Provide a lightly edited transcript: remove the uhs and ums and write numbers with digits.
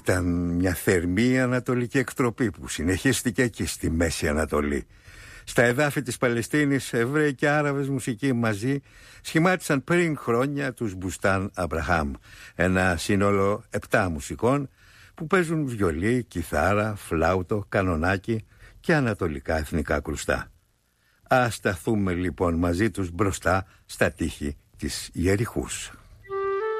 Ήταν μια θερμή ανατολική εκτροπή που συνεχίστηκε και στη Μέση Ανατολή. Στα εδάφη της Παλαιστίνης, Εβραίοι και Άραβες μουσικοί μαζί σχημάτισαν πριν χρόνια τους Μπουστάν Αμπραχάμ, ένα σύνολο 7 μουσικών που παίζουν βιολί, κιθάρα, φλάουτο, κανονάκι και ανατολικά εθνικά κρουστά. Ας σταθούμε λοιπόν μαζί τους μπροστά στα τείχη της Ιεριχούς.